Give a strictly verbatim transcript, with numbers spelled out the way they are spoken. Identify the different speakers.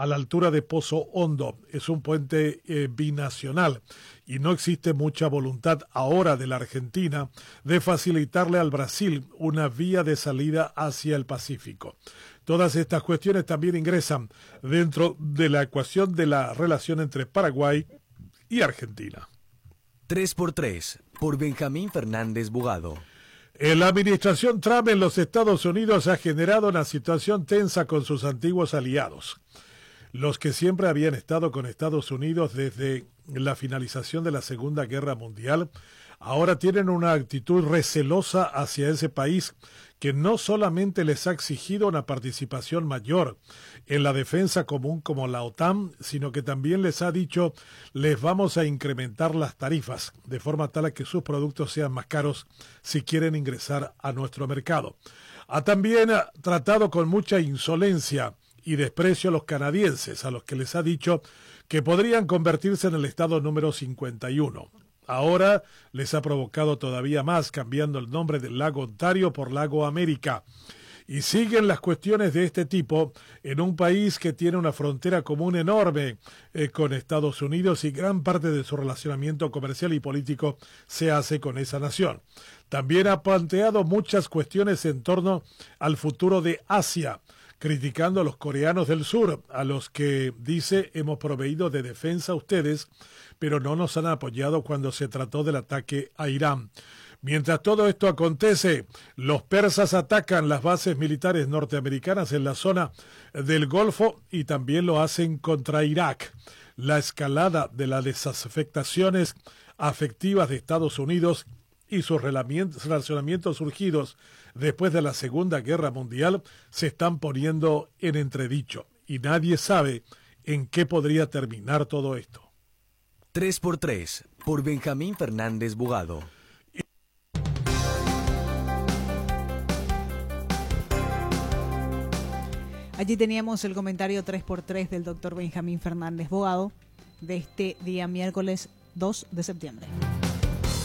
Speaker 1: a la altura de Pozo Hondo. Es un puente eh, binacional y no existe mucha voluntad ahora de la Argentina de facilitarle al Brasil una vía de salida hacia el Pacífico. Todas estas cuestiones también ingresan dentro de la ecuación de la relación entre Paraguay y Argentina.
Speaker 2: tres por tres, por Benjamín Fernández Bugado.
Speaker 1: La administración Trump en los Estados Unidos ha generado una situación tensa con sus antiguos aliados, los que siempre habían estado con Estados Unidos desde la finalización de la Segunda Guerra Mundial. Ahora tienen una actitud recelosa hacia ese país que no solamente les ha exigido una participación mayor en la defensa común como la OTAN, sino que también les ha dicho, les vamos a incrementar las tarifas, de forma tal a que sus productos sean más caros si quieren ingresar a nuestro mercado. Ha también tratado con mucha insolencia y desprecio a los canadienses, a los que les ha dicho que podrían convertirse en el estado número cincuenta y uno. Ahora les ha provocado todavía más, cambiando el nombre del lago Ontario por lago América. Y siguen las cuestiones de este tipo en un país que tiene una frontera común enorme eh, con Estados Unidos, y gran parte de su relacionamiento comercial y político se hace con esa nación. También ha planteado muchas cuestiones en torno al futuro de Asia, criticando a los coreanos del sur, a los que dice hemos proveído de defensa a ustedes, pero no nos han apoyado cuando se trató del ataque a Irán. Mientras todo esto acontece, los persas atacan las bases militares norteamericanas en la zona del Golfo y también lo hacen contra Irak. La escalada de las desafectaciones afectivas de Estados Unidos y sus relacionamientos surgidos después de la Segunda Guerra Mundial se están poniendo en entredicho y nadie sabe en qué podría terminar todo esto.
Speaker 2: tres por tres, por Benjamín Fernández Bugado.
Speaker 3: Allí teníamos el comentario tres por tres del doctor Benjamín Fernández Bugado de este día miércoles dos de septiembre.